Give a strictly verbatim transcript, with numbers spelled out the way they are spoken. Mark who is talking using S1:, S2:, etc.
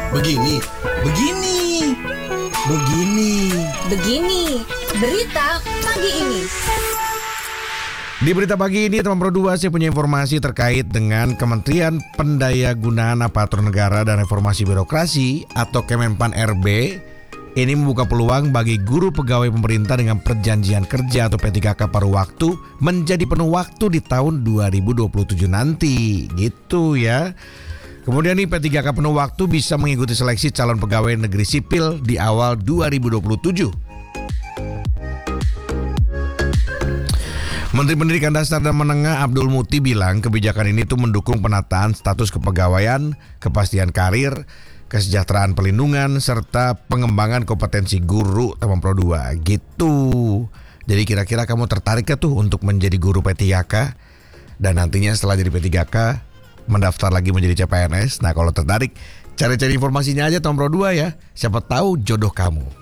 S1: Begini, begini, begini.
S2: Begini, berita pagi ini.
S3: Di berita pagi ini teman Pro dua saya punya informasi terkait dengan Kementerian Pendayagunaan Aparatur Negara dan Reformasi Birokrasi atau Kemenpan R B. Ini membuka peluang bagi guru pegawai pemerintah dengan perjanjian kerja atau P tiga K paruh waktu menjadi penuh waktu di tahun dua ribu dua puluh tujuh nanti. Gitu ya. Kemudian nih P tiga K penuh waktu bisa mengikuti seleksi calon pegawai negeri sipil di awal dua ribu dua puluh tujuh. Menteri Pendidikan Dasar dan Menengah Abdul Muti bilang kebijakan ini tuh mendukung penataan status kepegawaian, kepastian karir, kesejahteraan pelindungan, serta pengembangan kompetensi guru teman Pro dua gitu. Jadi kira-kira kamu tertarik gak tuh untuk menjadi guru P tiga K? Dan nantinya setelah jadi P tiga K mendaftar lagi menjadi C P N S. Nah kalau tertarik, cari-cari informasinya aja teman Pro dua ya. Siapa tahu jodoh kamu.